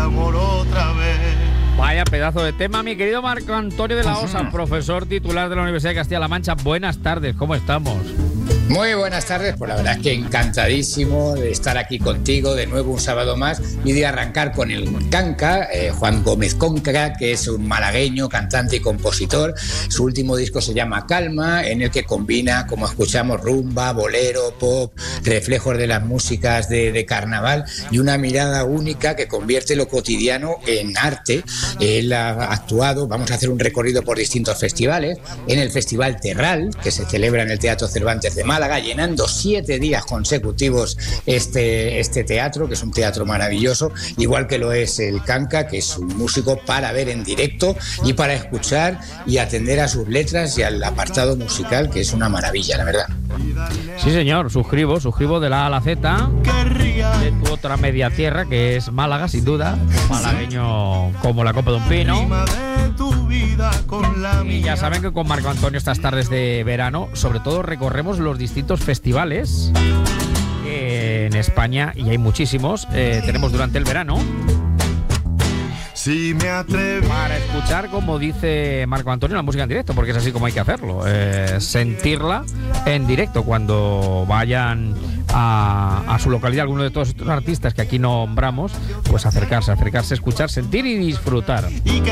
amor otra vez. Vaya pedazo de tema, mi querido Marco Antonio de la Osa, profesor titular de la Universidad de Castilla-La Mancha. Buenas tardes, ¿cómo estamos? Muy buenas tardes, pues la verdad es que encantadísimo de estar aquí contigo de nuevo un sábado más y de arrancar con el Kanka, Juan Gómez Conca, que es un malagueño, cantante y compositor. Su último disco se llama Calma, en el que combina, como escuchamos, rumba, bolero, pop, reflejos de las músicas de carnaval y una mirada única que convierte lo cotidiano en arte. Él ha actuado, vamos a hacer un recorrido por distintos festivales, en el Festival Terral, que se celebra en el Teatro Cervantes de Málaga, llenando 7 días consecutivos este teatro, que es un teatro maravilloso, igual que lo es el Kanka, que es un músico para ver en directo y para escuchar y atender a sus letras y al apartado musical, que es una maravilla, la verdad. Sí, señor, suscribo de la A a la Z, de tu otra media tierra, que es Málaga, sin duda, malagueño como la copa de un pino. Y ya saben que con Marco Antonio estas tardes de verano, sobre todo recorremos los distintos festivales en España, y hay muchísimos, tenemos durante el verano. Si me atrevo para escuchar, como dice Marco Antonio, la música en directo, porque es así como hay que hacerlo, sentirla en directo cuando vayan a su localidad, alguno de todos estos artistas que aquí nombramos, pues acercarse, escuchar, sentir y disfrutar.